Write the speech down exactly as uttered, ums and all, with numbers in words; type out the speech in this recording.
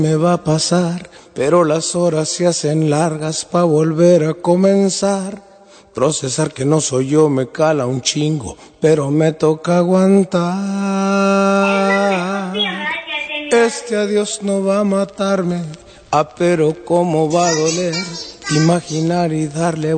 me va a pasar, pero las horas se hacen largas pa' volver a comenzar. Procesar que no soy yo me cala un chingo, pero me toca aguantar. Este adiós no va a matarme, ah, pero cómo va a doler imaginar y darle